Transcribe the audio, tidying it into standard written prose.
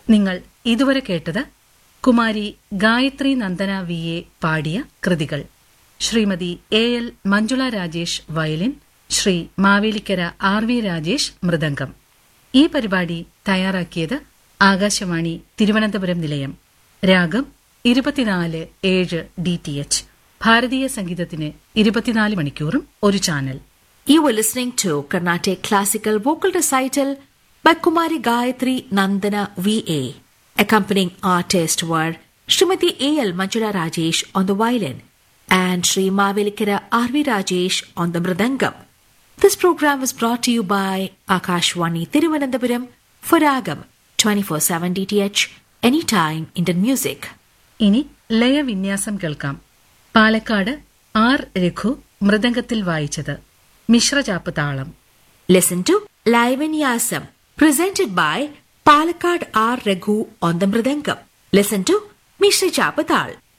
നിങ്ങൾ ഇതുവരെ കേട്ടത് കുമാരി ഗായത്രി നന്ദന വി എ പാടിയ കൃതികൾ. Shrimati A L Manjula Rajesh violin, Shri Mavelikkara R V Rajesh mridangam. ഈ പരിപാടി തയ്യാറാക്കിയത് ആകാശവാണി തിരുവനന്തപുരം നിലയം. രാഗം 24/7 DTH. ഭാരതീയ സംഗീതത്തിന് 24 മണിക്കൂറും ഒരു channel. You were listening to Carnatic Classical Vocal Recital by Kumari Gayatri Nandana V.A. Accompanying artists were Srimati A.L. Manjula Rajesh on the violin and Sri Mavelikara R.V. Rajesh on the mridangam. This program was brought to you by Akashwani Thiruvananthapuram for Ragam 24/7 DTH, anytime Indian music. ഇനി ലയവിന്യാസം കേൾക്കാം. Palakkad R Raghu മൃദംഗത്തിൽ വായിച്ചത്. മിശ്രചാപ്പ് താളം. Listen to Laivinyasam presented by Palakkad R. Raghu on the mridangam. Listen to Mishra Chapatal.